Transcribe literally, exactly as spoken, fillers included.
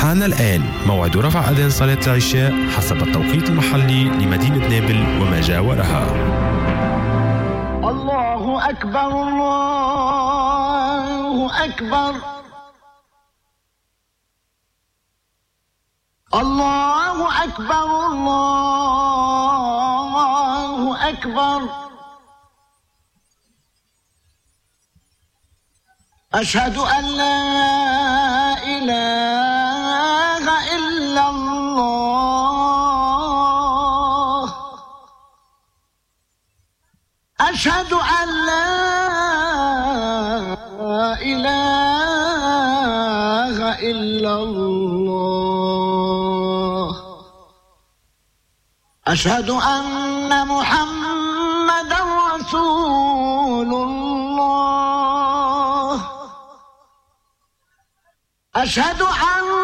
حان الآن موعد رفع أذان صلاة العشاء حسب التوقيت المحلي لمدينة نابل وما جاورها. الله أكبر الله أكبر الله أكبر الله أكبر أشهد أن لا إله إلا الله أشهد أن لا إله إلا الله أشهد أن محمدًا رسول الله أشهد أن